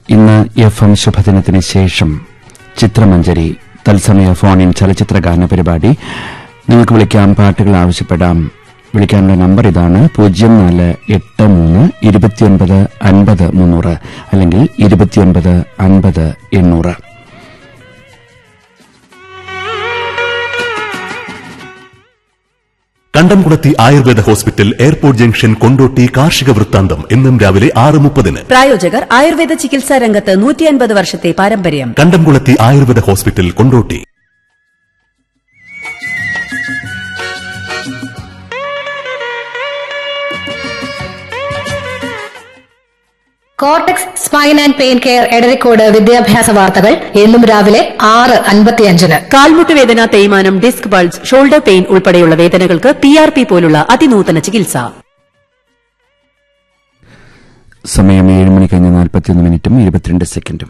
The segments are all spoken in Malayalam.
ഇന്ന് FM ശുഭദിനത്തിന് ശേഷം ചിത്രമഞ്ജരി തത്സമയ ഫോണിൻ ചലച്ചിത്ര ഗാന പരിപാടി. നിങ്ങൾക്ക് വിളിക്കാം, പാട്ടുകൾ ആവശ്യപ്പെടാം. വിളിക്കാനുള്ള നമ്പർ ഇതാണ്: 04832950 അല്ലെങ്കിൽ 2950 കണ്ടംകുളത്തി Ayurveda hospital, airport junction, Kondotty. കാർഷിക വൃത്താന്തം എന്നും രാവിലെ 6:30. പ്രായോജകർ ആയുർവേദ ചികിത്സാ രംഗത്ത് 150 വർഷത്തെ പാരമ്പര്യം. കണ്ടംകുളത്തി Ayurveda hospital, Kondotty. Cortex spine and pain care Edarikode വിദ്യാഭ്യാസ വാർത്തകൾ എന്നും രാവിലെ 6:55. കാൽമുട്ട് വേദന, തേയ്മാനം, ഡിസ്ക് ബൾജ്, ഷോൾഡർ പെയിൻ ഉൾപ്പെടെയുള്ള വേദനകൾക്ക് PRP പോലുള്ള അതിനൂതന ചികിത്സ. സമയം 7:41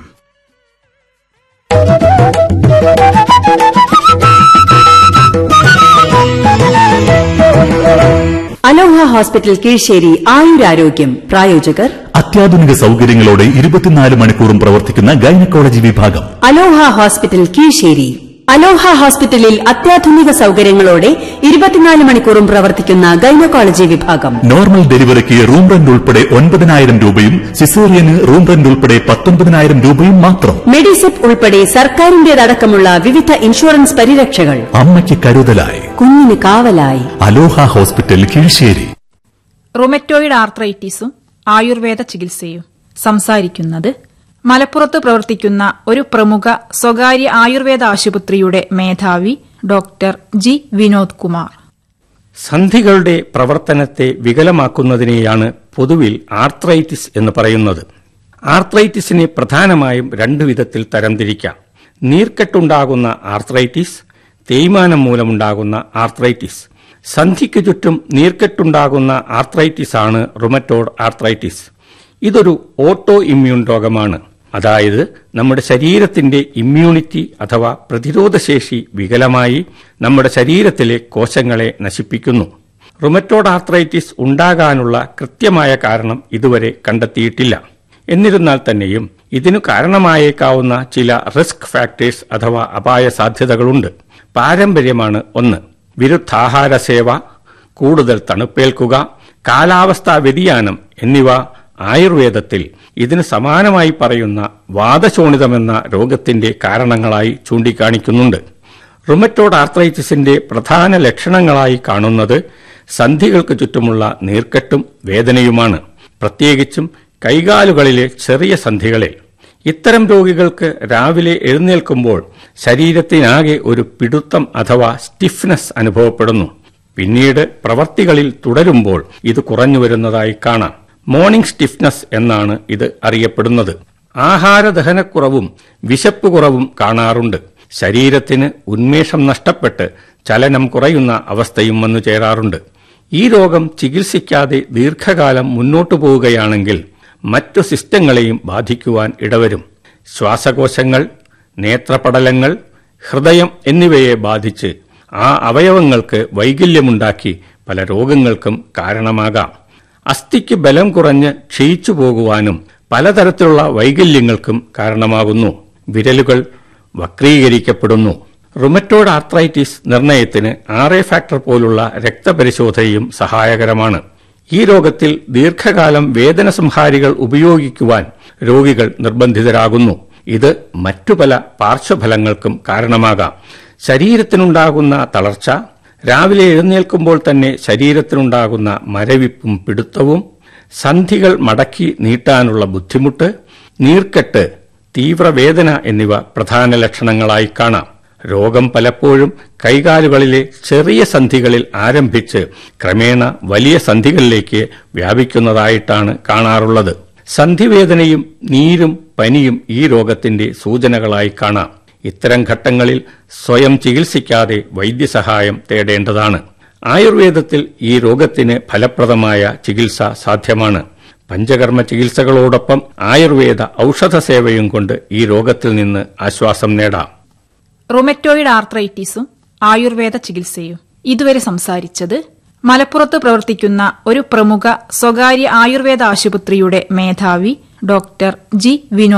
അലോഹ ഹോസ്പിറ്റൽ കീഴ്ശേരി, ആയുരാരോഗ്യം. പ്രായോജകർ അത്യാധുനിക സൌകര്യങ്ങളോടെ 24 മണിക്കൂറും പ്രവർത്തിക്കുന്ന ഗൈനക്കോളജി വിഭാഗം. അലോഹ ഹോസ്പിറ്റൽ കീഴ്ശേരി. അലോഹ ഹോസ്പിറ്റലിൽ അത്യാധുനിക സൌകര്യങ്ങളോടെ 24 മണിക്കൂറും പ്രവർത്തിക്കുന്ന ഗൈനക്കോളജി വിഭാഗം. നോർമൽ ഡെലിവറിക്ക് റൂം റെന്റ് ഉൾപ്പെടെ 9,000 രൂപയും സിസേറിയന് റൂം റെന്റ് ഉൾപ്പെടെ 19,000 രൂപയും മാത്രം. മെഡിസെപ്പ് ഉൾപ്പെടെ സർക്കാരിന്റേതടക്കമുള്ള വിവിധ ഇൻഷുറൻസ് പരിരക്ഷകൾ. അമ്മയ്ക്ക് കരുതലായി, കുഞ്ഞിന് കാവലായി. അലോഹ ഹോസ്പിറ്റൽ കീഴ്ശേരി. റുമറ്റോയിഡ് ആർത്രൈറ്റിസും ആയുർവേദ ചികിത്സയും. സംസാരിക്കുന്നത് മലപ്പുറത്ത് പ്രവർത്തിക്കുന്ന ഒരു പ്രമുഖ സ്വകാര്യ ആയുർവേദ ആശുപത്രിയുടെ മേധാവി ഡോക്ടർ ജി വിനോദ് കുമാർ. സന്ധികളുടെ പ്രവർത്തനത്തെ വികലമാക്കുന്നതിനെയാണ് പൊതുവിൽ ആർത്രൈറ്റിസ് എന്ന് പറയുന്നത്. ആർത്രൈറ്റിസിനെ പ്രധാനമായും 2 വിധത്തിൽ തരംതിരിക്കാം: നീർക്കെട്ടുണ്ടാകുന്ന ആർത്രൈറ്റിസ്, തേയ്മാനം മൂലമുണ്ടാകുന്ന ആർത്രൈറ്റിസ്. സന്ധിക്ക് ചുറ്റും നീർക്കെട്ടുണ്ടാകുന്ന ആർത്രൈറ്റിസ് ആണ് റുമറ്റോയ്ഡ് ആർത്രൈറ്റിസ്. ഇതൊരു ഓട്ടോ ഇമ്മ്യൂൺ രോഗമാണ്. അതായത് നമ്മുടെ ശരീരത്തിന്റെ ഇമ്മ്യൂണിറ്റി അഥവാ പ്രതിരോധശേഷി വികലമായി നമ്മുടെ ശരീരത്തിലെ കോശങ്ങളെ നശിപ്പിക്കുന്നു. റുമറ്റോയ്ഡ് ആർത്രൈറ്റിസ് ഉണ്ടാകാനുള്ള കൃത്യമായ കാരണം ഇതുവരെ കണ്ടെത്തിയിട്ടില്ല. എന്നിരുന്നാൽ തന്നെയും ഇതിനു കാരണമായേക്കാവുന്ന ചില റിസ്ക് ഫാക്ടേഴ്സ് അഥവാ അപായ സാധ്യതകളുണ്ട്. പാരമ്പര്യമാണ് ഒന്ന്. വിരുദ്ധാഹാര സേവ, കൂടുതൽ തണുപ്പേൽക്കുക, കാലാവസ്ഥാ വ്യതിയാനം എന്നിവ ആയുർവേദത്തിൽ ഇതിന് സമാനമായി പറയുന്ന വാതശോണിതമെന്ന രോഗത്തിന്റെ കാരണങ്ങളായി ചൂണ്ടിക്കാണിക്കുന്നുണ്ട്. റുമറ്റോയ്ഡ് ആർത്രൈറ്റിസിന്റെ പ്രധാന ലക്ഷണങ്ങളായി കാണുന്നത് സന്ധികൾക്ക് ചുറ്റുമുള്ള നീർക്കെട്ടും വേദനയുമാണ്, പ്രത്യേകിച്ചും കൈകാലുകളിലെ ചെറിയ സന്ധികളിൽ. ഇത്തരം രോഗികൾക്ക് രാവിലെ എഴുന്നേൽക്കുമ്പോൾ ശരീരത്തിനാകെ ഒരു പിടുത്തം അഥവാ സ്റ്റിഫ്നെസ് അനുഭവപ്പെടുന്നു. പിന്നീട് പ്രവർത്തികളിൽ തുടരുമ്പോൾ ഇത് കുറഞ്ഞു വരുന്നതായി കാണാം. മോർണിംഗ് സ്റ്റിഫ്നെസ് എന്നാണ് ഇത് അറിയപ്പെടുന്നത്. ആഹാരദഹനക്കുറവും വിശപ്പ് കുറവും കാണാറുണ്ട്. ശരീരത്തിന് ഉന്മേഷം നഷ്ടപ്പെട്ട് ചലനം കുറയുന്ന അവസ്ഥയും വന്നു ചേരാറുണ്ട്. ഈ രോഗം ചികിത്സിക്കാതെ ദീർഘകാലം മുന്നോട്ടു പോവുകയാണെങ്കിൽ മറ്റു സിസ്റ്റങ്ങളെയും ബാധിക്കുവാൻ ഇടവരും. ശ്വാസകോശങ്ങൾ, നേത്രപടലങ്ങൾ, ഹൃദയം എന്നിവയെ ബാധിച്ച് ആ അവയവങ്ങൾക്ക് വൈകല്യമുണ്ടാക്കി പല രോഗങ്ങൾക്കും കാരണമാകാം. അസ്ഥിക്ക് ബലം കുറഞ്ഞ് ക്ഷയിച്ചു പോകുവാനും പലതരത്തിലുള്ള വൈകല്യങ്ങൾക്കും കാരണമാകുന്നു. വിരലുകൾ വക്രീകരിക്കപ്പെടുന്നു. റുമറ്റോയ്ഡ് ആർത്രൈറ്റിസ് നിർണയത്തിന് RA ഫാക്ടർ പോലുള്ള രക്തപരിശോധനയും സഹായകരമാണ്. ഈ രോഗത്തിൽ ദീർഘകാലം വേദന സംഹാരികൾ ഉപയോഗിക്കുവാൻ രോഗികൾ നിർബന്ധിതരാകുന്നു. ഇത് മറ്റു പല പാർശ്വഫലങ്ങൾക്കും കാരണമാകാം. ശരീരത്തിനുണ്ടാകുന്ന തളർച്ച, രാവിലെ എഴുന്നേൽക്കുമ്പോൾ തന്നെ ശരീരത്തിനുണ്ടാകുന്ന മരവിപ്പും പിടുത്തവും, സന്ധികൾ മടക്കി നീട്ടാനുള്ള ബുദ്ധിമുട്ട്, നീർക്കെട്ട്, തീവ്രവേദന എന്നിവ പ്രധാന ലക്ഷണങ്ങളായി കാണാം. രോഗം പലപ്പോഴും കൈകാലുകളിലെ ചെറിയ സന്ധികളിൽ ആരംഭിച്ച് ക്രമേണ വലിയ സന്ധികളിലേക്ക് വ്യാപിക്കുന്നതായിട്ടാണ് കാണാറുള്ളത്. സന്ധിവേദനയും നീരും പനിയും ഈ രോഗത്തിന്റെ സൂചനകളായി കാണാം. ഇത്തരം ഘട്ടങ്ങളിൽ സ്വയം ചികിത്സിക്കാതെ വൈദ്യസഹായം തേടേണ്ടതാണ്. ആയുർവേദത്തിൽ ഈ രോഗത്തിന് ഫലപ്രദമായ ചികിത്സ സാധ്യമാണ്. പഞ്ചകർമ്മ ചികിത്സകളോടൊപ്പം ആയുർവേദ ഔഷധ സേവയും കൊണ്ട് ഈ രോഗത്തിൽ നിന്ന് ആശ്വാസം നേടാം. റുമറ്റോയിഡ് ആർത്രൈറ്റിസും ആയുർവേദ ചികിത്സയും. ഇതുവരെ സംസാരിച്ചത് മലപ്പുറത്ത് പ്രവർത്തിക്കുന്ന ഒരു പ്രമുഖ സ്വകാര്യ ആയുർവേദ ആശുപത്രിയുടെ മേധാവി ഡോക്ടർ ജി വിനോദ്